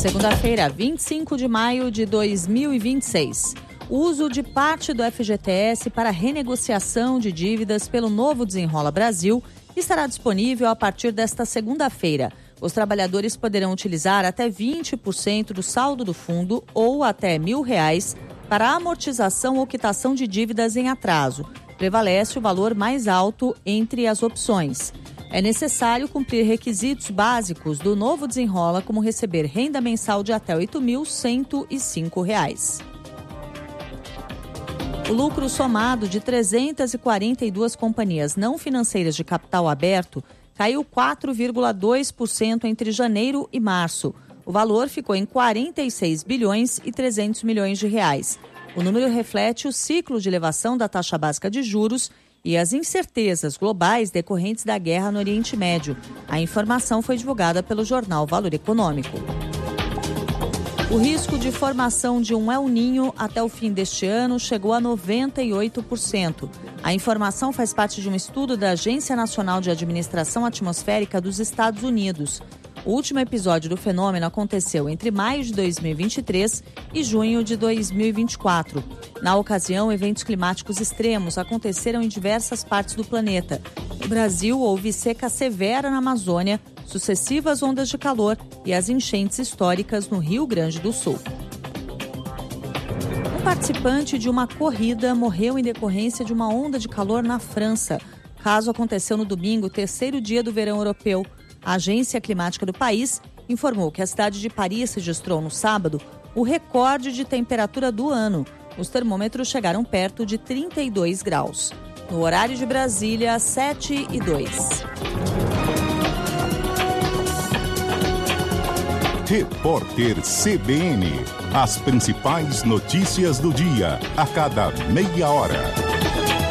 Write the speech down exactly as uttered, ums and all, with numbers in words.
Segunda-feira, vinte e cinco de maio de dois mil e vinte e seis. O uso de parte do F G T S para renegociação de dívidas pelo Novo Desenrola Brasil estará disponível a partir desta segunda-feira. Os trabalhadores poderão utilizar até vinte por cento do saldo do fundo ou até mil reais para amortização ou quitação de dívidas em atraso. Prevalece o valor mais alto entre as opções. É necessário cumprir requisitos básicos do Novo Desenrola, como receber renda mensal de até oito mil cento e cinco reais. O lucro somado de trezentas e quarenta e duas companhias não financeiras de capital aberto caiu quatro vírgula dois por cento entre janeiro e março. O valor ficou em quarenta e seis bilhões e trezentos milhões de reais. O número reflete o ciclo de elevação da taxa básica de juros e as incertezas globais decorrentes da guerra no Oriente Médio. A informação foi divulgada pelo jornal Valor Econômico. O risco de formação de um El Niño até o fim deste ano chegou a noventa e oito por cento. A informação faz parte de um estudo da Agência Nacional de Administração Atmosférica dos Estados Unidos. O último episódio do fenômeno aconteceu entre maio de dois mil e vinte e três e junho de dois mil e vinte e quatro. Na ocasião, eventos climáticos extremos aconteceram em diversas partes do planeta. No Brasil, houve seca severa na Amazônia, sucessivas ondas de calor e as enchentes históricas no Rio Grande do Sul. Um participante de uma corrida morreu em decorrência de uma onda de calor na França. O caso aconteceu no domingo, terceiro dia do verão europeu. A Agência Climática do país informou que a cidade de Paris registrou no sábado o recorde de temperatura do ano. Os termômetros chegaram perto de trinta e dois graus. No horário de Brasília, sete e dois. Repórter C B N. As principais notícias do dia, a cada meia hora.